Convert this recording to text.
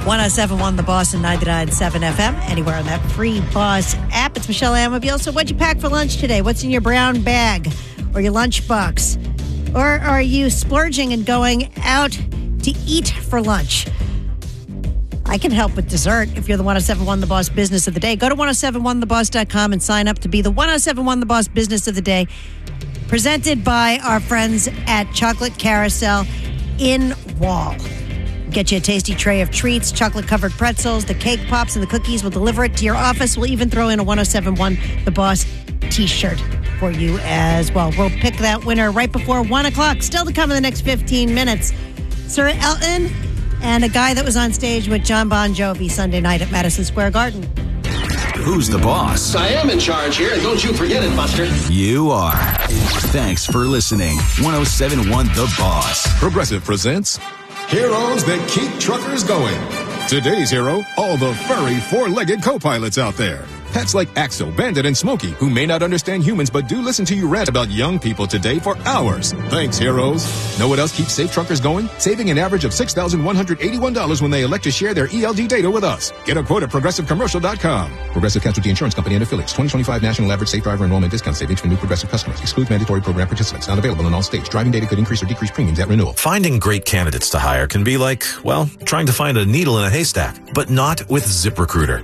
107.1 The Boss and 99.7 FM. Anywhere on that free Boss app. It's Michelle Amabile. So what'd you pack for lunch today? What's in your brown bag or your lunchbox? Or are you splurging and going out to eat for lunch? I can help with dessert if you're the 107.1 The Boss Business of the Day. Go to 1071theboss.com and sign up to be the 107.1 The Boss Business of the Day. Presented by our friends at Chocolate Carousel in Wall. Get you a tasty tray of treats, chocolate-covered pretzels, the cake pops, and the cookies. We'll deliver it to your office. We'll even throw in a 107.1 The Boss t-shirt for you as well. We'll pick that winner right before 1 o'clock. Still to come in the next 15 minutes. Sir Elton and a guy that was on stage with John Bon Jovi Sunday night at Madison Square Garden. Who's the boss? I am in charge here, and don't you forget it, Buster. You are. Thanks for listening. 107.1 The Boss. Progressive presents Heroes That Keep Truckers Going. Today's hero, all the furry four-legged co-pilots out there. Pets like Axel, Bandit, and Smokey, who may not understand humans but do listen to you rant about young people today for hours. Thanks, heroes. Know what else keeps safe truckers going? Saving an average of $6,181 when they elect to share their ELD data with us. Get a quote at ProgressiveCommercial.com. Progressive Casualty Insurance Company and Affiliates. 2025 National Average Safe Driver Enrollment Discount Savings for new Progressive customers. Excludes mandatory program participants. Not available in all states. Driving data could increase or decrease premiums at renewal. Finding great candidates to hire can be like, well, trying to find a needle in a haystack, but not with ZipRecruiter.